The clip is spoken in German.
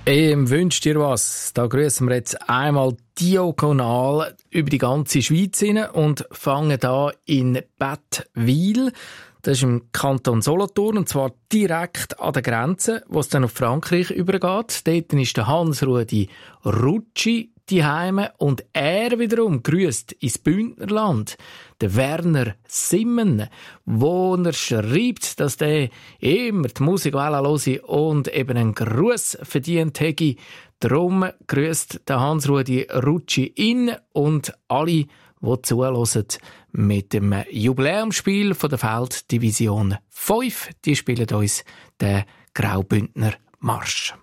Wünscht dir was? Da grüßen wir jetzt einmal diagonal über die ganze Schweiz hin und fangen da in Bettwil. Das ist im Kanton Solothurn, und zwar direkt an der Grenze, wo es dann auf Frankreich übergeht. Dort ist der Hans-Rudi Rutschi daheim und er wiederum grüßt ins Bündnerland. Der Werner Simmen, wo er schreibt, dass der immer die Musik hören und eben einen Gruß verdient hätte. Darum grüßt der Hans-Rudi Rutschi ihn und alle, die zuhören, mit dem Jubiläumsspiel von der Felddivision 5. Die spielen uns den Graubündner Marsch.